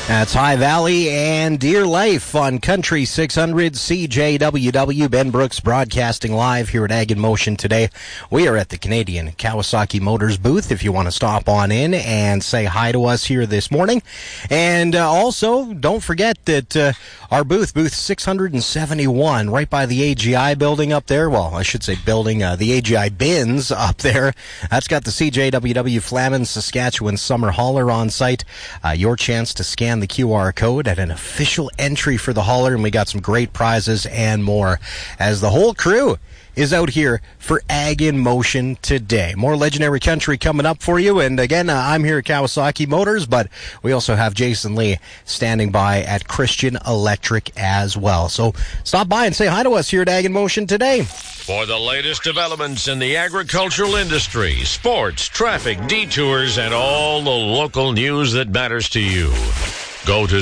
That's High Valley and Deer Life on Country 600 CJWW. Ben Brooks broadcasting live here at Ag in Motion today. We are at the Canadian Kawasaki Motors booth if you want to stop on in and say hi to us here this morning. And also, don't forget that our booth 671, right by the AGI building up there. Well, I should say building, the AGI bins up there. That's got the CJWW Flamin Saskatchewan Summer Hauler on site. Your chance to scan the QR code at an official entry for the hauler, and we got some great prizes and more as the whole crew is out here for Ag in Motion today. More legendary country coming up for you. And again, I'm here at Kawasaki Motors, but we also have Jason Lee standing by at Christian Electric as well. So stop by and say hi to us here at Ag in Motion today. For the latest developments in the agricultural industry, sports, traffic, detours, and all the local news that matters to you, go to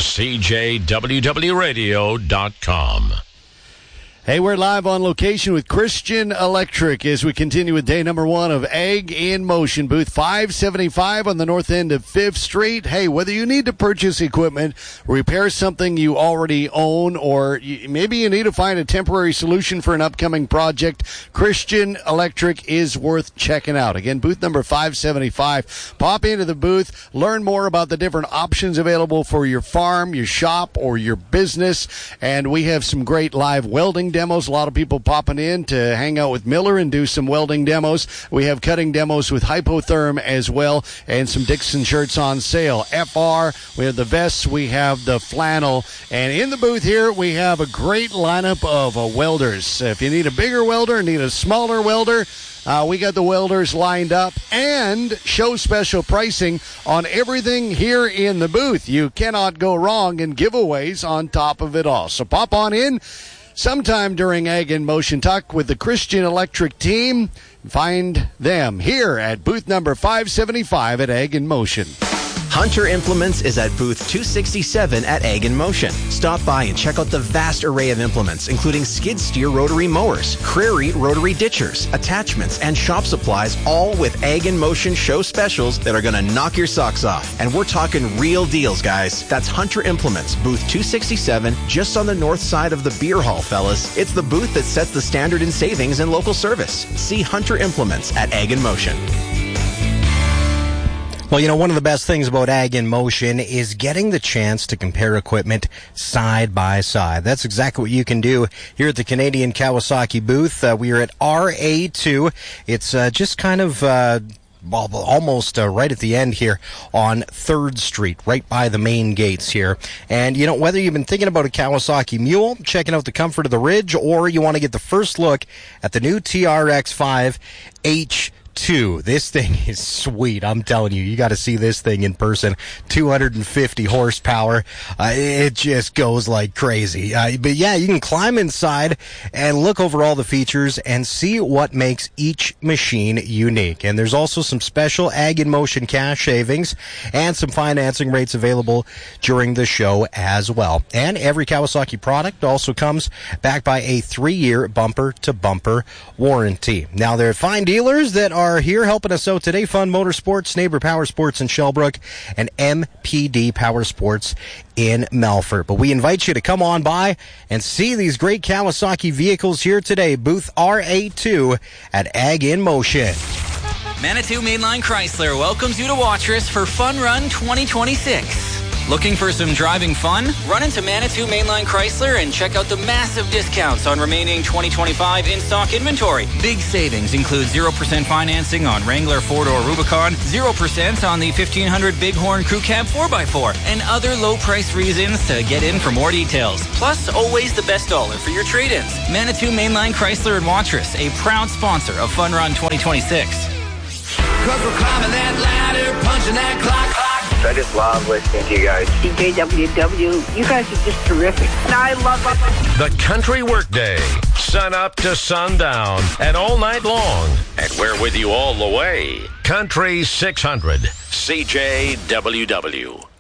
CJWWRadio.com. Hey, we're live on location with Christian Electric as we continue with day number one of Ag in Motion, booth 575 on the north end of 5th Street. Hey, whether you need to purchase equipment, repair something you already own, or maybe you need to find a temporary solution for an upcoming project, Christian Electric is worth checking out. Again, booth number 575. Pop into the booth, learn more about the different options available for your farm, your shop, or your business, and we have some great live welding demos. A lot of people popping in to hang out with Miller and do some welding demos. We have cutting demos with Hypotherm as well, and some Dixon shirts on sale. FR, we have the vests, we have the flannel, and in the booth here we have a great lineup of welders. If you need a bigger welder, need a smaller welder, we got the welders lined up and show special pricing on everything here in the booth. You cannot go wrong, and giveaways on top of it all. So pop on in sometime during Ag in Motion. Talk with the Christian Electric team. Find them here at booth number 575 at Ag in Motion. Hunter Implements is at booth 267 at Ag in Motion. Stop by and check out the vast array of implements, including skid steer rotary mowers, Crary rotary ditchers, attachments, and shop supplies, all with Ag in Motion show specials that are going to knock your socks off. And we're talking real deals, guys. That's Hunter Implements, booth 267, just on the north side of the beer hall, fellas. It's the booth that sets the standard in savings and local service. See Hunter Implements at Ag in Motion. Well, you know, one of the best things about Ag in Motion is getting the chance to compare equipment side by side. That's exactly what you can do here at the Canadian Kawasaki booth. We are at RA2. It's just kind of almost right at the end here on 3rd Street, right by the main gates here. And, you know, whether you've been thinking about a Kawasaki Mule, checking out the comfort of the Ridge, or you want to get the first look at the new TRX5 H2. This thing is sweet. I'm telling you, you got to see this thing in person. 250 horsepower. It just goes like crazy. But yeah, you can climb inside and look over all the features and see what makes each machine unique. And there's also some special Ag in Motion cash savings and some financing rates available during the show as well. And every Kawasaki product also comes backed by a 3-year bumper-to-bumper warranty. Now, there are fine dealers that are here helping us out today. Fun Motorsports, Neighbor Power Sports in Shellbrook, and MPD Power Sports in Melfort. But we invite you to come on by and see these great Kawasaki vehicles here today. Booth RA2 at Ag in Motion. Manitou Mainline Chrysler welcomes you to Watrous for Fun Run 2026. Looking for some driving fun? Run into Manitou Mainline Chrysler and check out the massive discounts on remaining 2025 in-stock inventory. Big savings include 0% financing on Wrangler 4-door Rubicon, 0% on the 1500 Bighorn Crew Cab 4x4, and other low-price reasons to get in for more details. Plus, always the best dollar for your trade-ins. Manitou Mainline Chrysler and Watrous, a proud sponsor of Fun Run 2026. 'Cause we're climbing that ladder, punching that clock. I just love listening to you guys. CJWW, you guys are just terrific. I love it. The Country Workday, sun up to sundown and all night long. And we're with you all the way. Country 600, CJWW.